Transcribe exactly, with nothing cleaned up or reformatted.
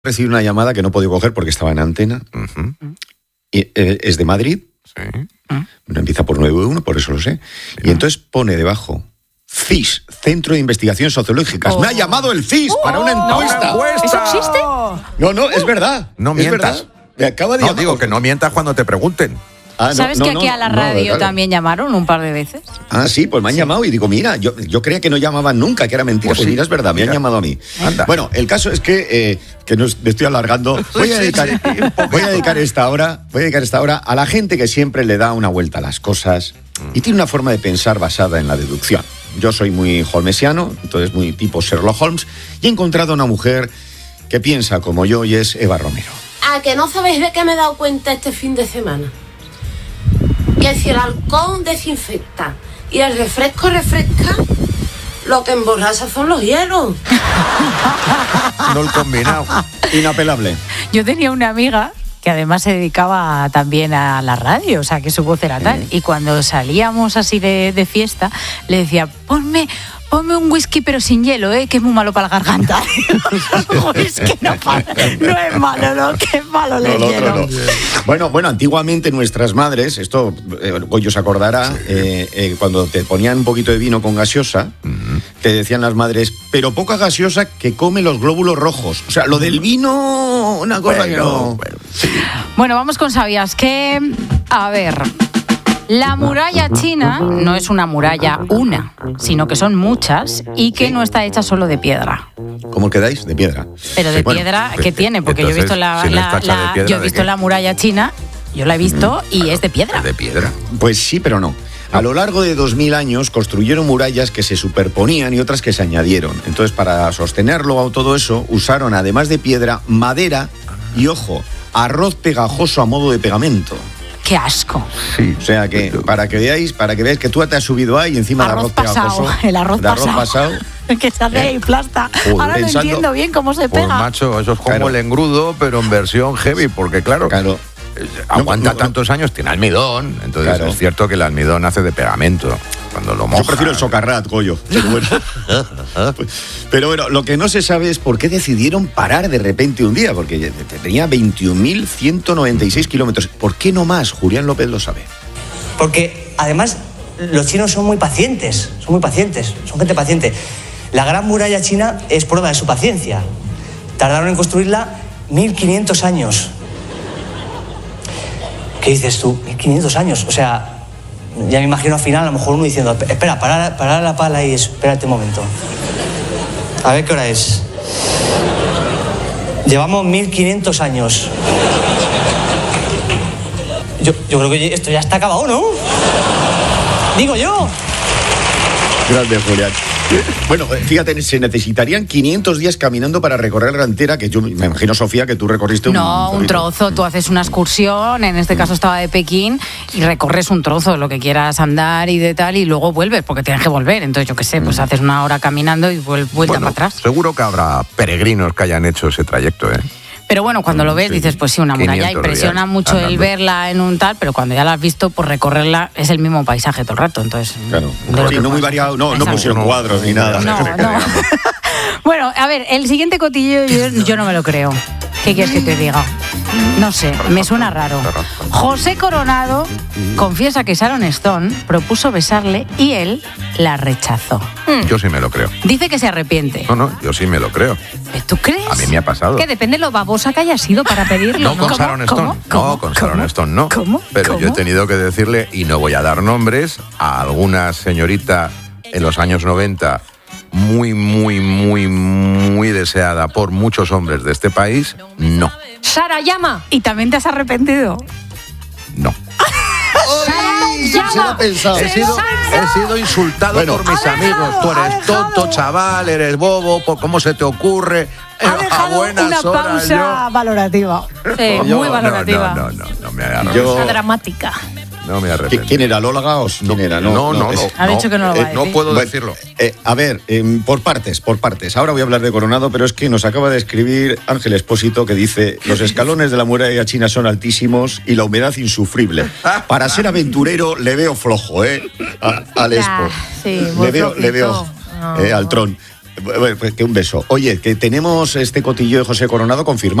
Recibí una llamada que no podía coger porque estaba en antena. Uh-huh. Y, eh, es de Madrid. Sí. No empieza por nueve uno, por eso lo sé. Sí. Y entonces pone debajo C I S, Centro de Investigaciones Sociológicas. Oh. Me ha llamado el C I S oh. para una encuesta. ¿Una encuesta? ¿Eso existe? No, no, es verdad. No es mientas. Verdad. Me acaba de no, llamar. digo que no mientas cuando te pregunten. Ah, no, ¿Sabes no, que no, aquí a la radio no, claro. también llamaron un par de veces? Ah, sí, pues me han sí. llamado y digo, mira, yo, yo creía que no llamaban nunca, que era mentira. Pues, pues sí. mira, es verdad, me mira. han llamado a mí. Anda. Bueno, el caso es que, eh, que no, me estoy alargando. Voy a, dedicar, voy a dedicar esta hora, voy a dedicar esta hora a la gente que siempre le da una vuelta a las cosas y tiene una forma de pensar basada en la deducción. Yo soy muy holmesiano, entonces muy tipo Sherlock Holmes, y he encontrado a una mujer que piensa como yo y es Eva Romero. ¿A que no sabéis de qué me he dado cuenta este fin de semana? Que si el alcohol desinfecta y el refresco refresca, lo que emborracha son los hielos. No el combinado. Inapelable. Yo tenía una amiga que además se dedicaba también a la radio, o sea, que su voz era tal. Y cuando salíamos así de, de fiesta, le decía, ponme... Ponme un whisky pero sin hielo, ¿eh? Que es muy malo para la garganta. Whisky no, no es malo, ¿no? Que es malo el no, hielo. No. Bueno, bueno, antiguamente nuestras madres, esto eh, Goyo se acordará, sí. eh, eh, cuando te ponían un poquito de vino con gaseosa, uh-huh. te decían las madres, pero poca gaseosa que come los glóbulos rojos. O sea, lo del vino, una cosa bueno, que no... Bueno, sí. Bueno, vamos con ¿sabías qué? A ver... La muralla china no es una muralla una, sino que son muchas y que no está hecha solo de piedra. ¿Cómo quedáis? De piedra. Pero de bueno, piedra, ¿qué tiene? Porque entonces, yo he visto la, si no la, la piedra, yo he visto la muralla china, yo la he visto y es de piedra. ¿De piedra? Pues sí, pero no. A lo largo de dos mil años construyeron murallas que se superponían y otras que se añadieron. Entonces, para sostenerlo a todo eso, usaron, además de piedra, madera y, ojo, arroz pegajoso a modo de pegamento. ¡Qué asco! Sí. O sea que, para que veáis, para que veáis que tú te has subido ahí encima del arroz, arroz pasado, pegajoso. El arroz, arroz pasado. pasado. Que se hace eh. y plasta. Joder, ahora no pensando, entiendo bien cómo se pega. Pues macho, eso es como claro. el engrudo, pero en versión heavy, porque claro... claro. Aguanta no, no, tantos no. años, tiene almidón. Entonces claro. es cierto que el almidón hace de pegamento cuando lo mojas. Yo prefiero el socarrat, Goyo. Pero bueno. Pero bueno, lo que no se sabe es por qué decidieron parar de repente un día, porque tenía veintiún mil ciento noventa y seis kilómetros. ¿Por qué no más? Julián López lo sabe. Porque además los chinos son muy pacientes, son muy pacientes, son gente paciente. La Gran Muralla China es prueba de su paciencia. Tardaron en construirla mil quinientos años. ¿Qué dices tú? mil quinientos años. O sea, ya me imagino al final a lo mejor uno diciendo, espera, para, para la pala y espérate un momento. A ver qué hora es. Llevamos mil quinientos años. Yo, yo creo que esto ya está acabado, ¿no? Digo yo. Grande, Julián. Bueno, fíjate, se necesitarían quinientos días caminando para recorrer la entera, que yo me imagino, Sofía, que tú recorriste un... No, un trozo. Tú haces una excursión, en este caso estaba de Pekín, y recorres un trozo, lo que quieras andar y de tal, y luego vuelves, porque tienes que volver. Entonces, yo qué sé, pues haces una hora caminando y vuelta bueno, para atrás. Seguro que habrá peregrinos que hayan hecho ese trayecto, ¿eh? Pero bueno, cuando lo ves sí. dices, pues sí, una muralla impresiona mucho andando. El verla en un tal, pero cuando ya la has visto, por recorrerla es el mismo paisaje todo el rato, entonces... Claro, sí, no muy variado, no, no pusieron cuadros ni nada. No, no. Bueno, a ver, el siguiente cotillo yo, yo no me lo creo. ¿Qué quieres que te diga? No sé, me suena raro. José Coronado confiesa que Sharon Stone propuso besarle y él la rechazó. Yo sí me lo creo. Dice que se arrepiente. No, no, yo sí me lo creo. ¿Tú crees? A mí me ha pasado. Que depende lo babosa que haya sido para pedirlo. No, ¿no? con Sharon Stone. ¿Cómo? No, ¿Cómo? con Sharon ¿Cómo? Stone no. ¿Cómo? Pero ¿Cómo? yo he tenido que decirle, y no voy a dar nombres, a alguna señorita en los años noventa muy, muy, muy, muy deseada por muchos hombres de este país, no. Sarayama. ¿Y también te has arrepentido? No. Se lo ha pensado. He sido, he sido insultado bueno, por mis amigos. Tú eres tonto, chaval, eres bobo, por cómo se te ocurre. Ha dejado una pausa yo... valorativa. Sí, yo, muy valorativa. No, no, no, no me hagas. Yo... Una dramática. No me arrepiento. ¿Quién era? ¿Lola Gaos? ¿Quién no, era? No, no, no. no, no ha dicho que no lo va a decir. No puedo bueno, decirlo. Eh, a ver, eh, por partes, por partes. Ahora voy a hablar de Coronado, pero es que nos acaba de escribir Ángel Espósito que dice: los escalones de la muralla china son altísimos y la humedad insufrible. Para ser aventurero le veo flojo, ¿eh? A, al Expo. Sí, le veo, le veo eh, al Tron. Bueno, pues que un beso. Oye, que tenemos este cotillo de José Coronado confirmado.